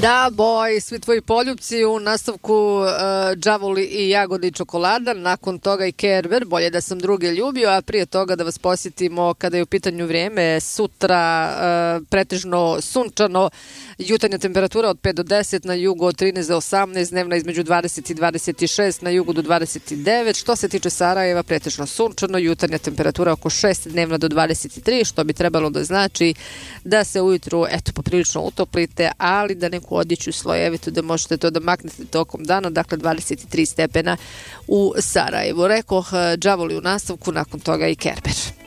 Da, boj, svi tvoji poljupci u nastavku đavoli i jagodi čokolada, nakon toga i Kerber, bolje da sam druge ljubio, a prije toga da vas posjetimo kada je u pitanju vrijeme, sutra pretežno sunčano, jutarnja temperatura od 5 do 10, na jugu od 13 do 18, dnevna između 20 i 26, na jugu do 29, što se tiče Sarajeva pretežno sunčano, jutarnja temperatura oko 6, dnevna do 23, što bi trebalo da znači da se ujutru poprilično utoplite, ali da neku odjeću slojevito da možete to da maknete tokom dana, dakle 23 stepena u Sarajevu. Rekoh, đavoli u nastavku, nakon toga i Kerber.